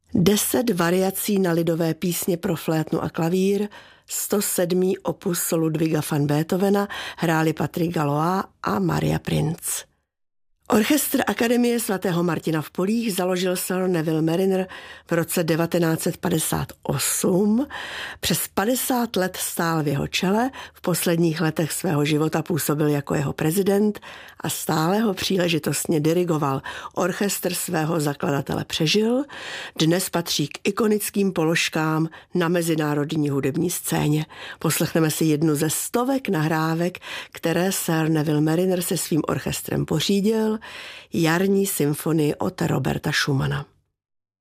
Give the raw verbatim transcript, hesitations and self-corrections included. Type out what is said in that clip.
Deset variací na lidové písně pro flétnu a klavír, sto sedm opus Ludwiga van Beethovena hráli Patrick Galois a Maria Prinz. Orchestr Akademie svatého Martina v Polích založil Sir Neville Marriner v roce devatenáct set padesát osm. Přes padesát let stál v jeho čele, v posledních letech svého života působil jako jeho prezident a stále ho příležitostně dirigoval. Orchestr svého zakladatele přežil, dnes patří k ikonickým položkám na mezinárodní hudební scéně. Poslechneme si jednu ze stovek nahrávek, které Sir Neville Marriner se svým orchestrem pořídil, jarní symfonii od Roberta Schumana.